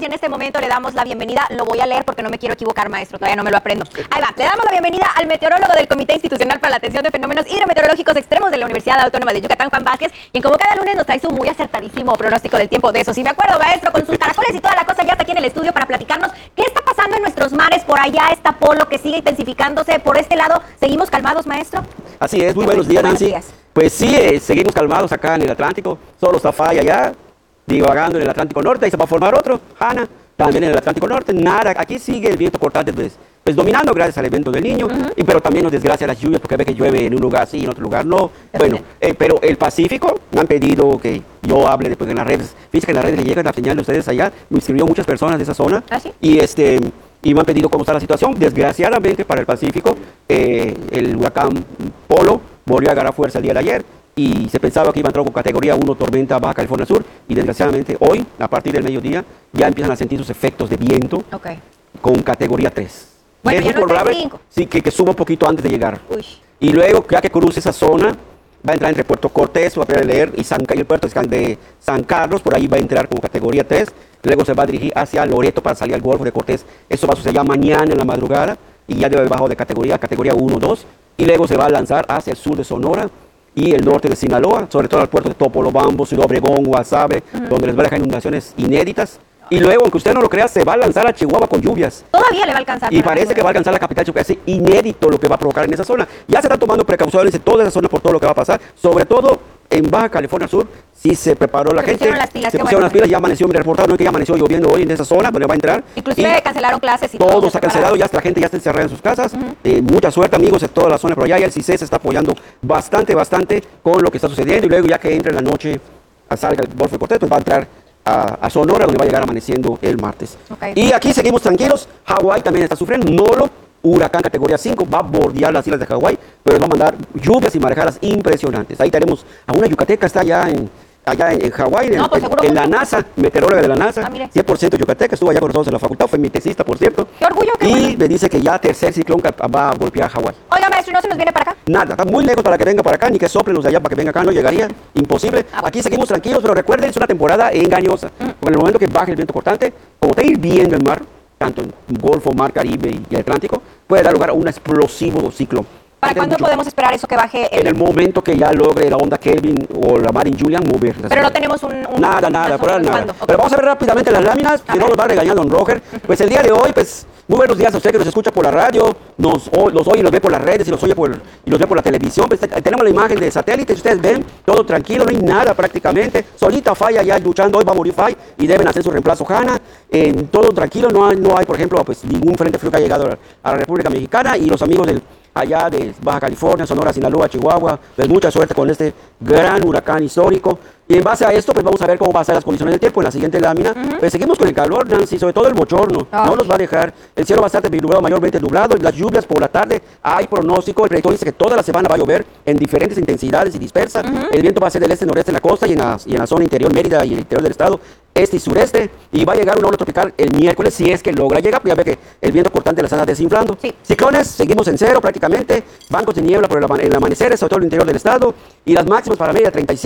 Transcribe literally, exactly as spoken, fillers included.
en este momento le damos la bienvenida. Lo voy a leer porque no me quiero equivocar, maestro, todavía no me lo aprendo. Ahí va, le damos la bienvenida al meteorólogo del Comité Institucional para la Atención de Fenómenos Hidrometeorológicos Extremos de la Universidad Autónoma de Yucatán, Juan Vázquez, quien como cada lunes nos trae su muy acertadísimo pronóstico del tiempo. De eso sí me acuerdo, maestro, con sus caracoles y toda la cosa, ya está aquí en el estudio para platicarnos qué está pasando en nuestros mares. Por allá está Polo, que sigue intensificándose. Por este lado, ¿seguimos calmados, maestro? Así es, muy buenos días, Nancy. Buenos días. Pues sí, eh, seguimos calmados acá en el Atlántico, solo está Fay allá, divagando en el Atlántico Norte, y se va a formar otro, Hanna, también en el Atlántico Norte. Nada, aquí sigue el viento cortante, pues, pues dominando gracias al evento del Niño, uh-huh. y, pero también nos desgracia las lluvias, porque ve que llueve en un lugar sí, en otro lugar no. Bueno, eh, pero el Pacífico, me han pedido que yo hable después en las redes, fíjense que en las redes le llega la señal de ustedes allá, me escribió muchas personas de esa zona, ¿Ah, sí? y este... y me han pedido cómo está la situación. Desgraciadamente para el Pacífico, eh, el huracán Polo volvió a agarrar fuerza el día de ayer y se pensaba que iba a entrar con categoría uno tormenta Baja California Sur, y desgraciadamente hoy, a partir del mediodía, ya empiezan a sentir sus efectos de viento, okay, con categoría tres. Bueno, es muy no probable sí, que, que suba un poquito antes de llegar. Uy. Y luego, ya que cruce esa zona, va a entrar entre Puerto Cortés, va a poder leer, y, San, y el puerto de San Carlos, por ahí va a entrar como categoría tres. Luego se va a dirigir hacia Loreto para salir al Golfo de Cortés. Eso va a suceder ya mañana en la madrugada, y ya debe bajar de categoría, categoría uno, dos. Y luego se va a lanzar hacia el sur de Sonora y el norte de Sinaloa, sobre todo al puerto de Topolobampo, Ciudad Obregón, Guasave, uh-huh, donde les va a dejar inundaciones inéditas. Y luego, aunque usted no lo crea, se va a lanzar a Chihuahua con lluvias. Todavía le va a alcanzar. Y parece que va a alcanzar la capital de Chihuahua. Es inédito lo que va a provocar en esa zona. Ya se están tomando precauciones en toda esa zona por todo lo que va a pasar, sobre todo en Baja California Sur. Sí se preparó la se gente, las pilas, se pusieron bueno. las pilas, ya amaneció, me reportaron ¿no? que ya amaneció lloviendo hoy en esa zona donde va a entrar. Inclusive y cancelaron clases y todo. Todo se ha cancelado, ya la gente ya está encerrada en sus casas. Uh-huh. eh, mucha suerte, amigos, de toda la zona, pero allá el C I C E S está apoyando bastante, bastante con lo que está sucediendo, y luego ya que entre en la noche, a salga el Golfo de Cortés, pues va a entrar a, a Sonora, donde va a llegar amaneciendo el martes. Okay. Y aquí seguimos tranquilos. Hawái también está sufriendo. Nolo, huracán categoría cinco, va a bordear las islas de Hawái, pero va a mandar lluvias y marejadas impresionantes. Ahí tenemos a una yucateca, está allá en... allá en, en Hawái, no, pues en, en la NASA, meteoróloga de la NASA, ah, cien por ciento yucateca, estuvo allá con nosotros en la facultad, fue mi tesista, por cierto. ¡Qué orgullo! Qué y bueno. me dice que ya tercer ciclón va a golpear Hawái. Oiga, maestro, ¿no se nos viene para acá? Nada, está muy lejos para que venga para acá, ni que soplen los de allá para que venga acá, no llegaría, imposible. Ah, aquí seguimos tranquilos, pero recuerden, es una temporada engañosa. Mm. Porque en el momento que baje el viento cortante, como está hirviendo el mar, tanto en Golfo, Mar Caribe y el Atlántico, puede dar lugar a un explosivo ciclón. ¿Para cuándo podemos esperar eso que baje? El... En el momento que ya logre la onda Kelvin o la Marin Julian mover. Pero no tenemos un... un nada, nada, por ahora nada. Okay. Pero vamos a ver rápidamente las láminas, que no nos va regañando don Roger. Pues el día de hoy, pues, muy buenos días a usted que nos escucha por la radio, nos o, los oye y los ve por las redes y los oye por, y los ve por la televisión. Pues, tenemos la imagen de satélite, si ustedes ven, todo tranquilo, no hay nada prácticamente. Solita Fay allá luchando, hoy va a morir Fay y deben hacer su reemplazo Hanna. Eh, todo tranquilo, no hay, no hay, por ejemplo, pues ningún frente frío que ha llegado a, a la República Mexicana, y los amigos del... allá de Baja California, Sonora, Sinaloa, Chihuahua, pues mucha suerte con este gran huracán histórico. Y en base a esto, pues vamos a ver cómo van a ser las condiciones del tiempo en la siguiente lámina. Uh-huh. Pues seguimos con el calor, Nancy, sobre todo el bochorno, oh. no nos va a dejar. El cielo va a estar nublado, mayormente nublado, las lluvias por la tarde, hay pronóstico, el predictor dice que toda la semana va a llover en diferentes intensidades y dispersas. Uh-huh. El viento va a ser del este-noreste en la costa y en la, y en la zona interior, Mérida y el interior del estado, este y sureste, y va a llegar una ola tropical el miércoles, si es que logra llegar, pues ya ve que el viento cortante la está desinflando. Sí. Ciclones, seguimos en cero prácticamente, bancos de niebla por el, el amanecer, sobre todo el interior del estado, y las máximas para Mérida treinta y cinco.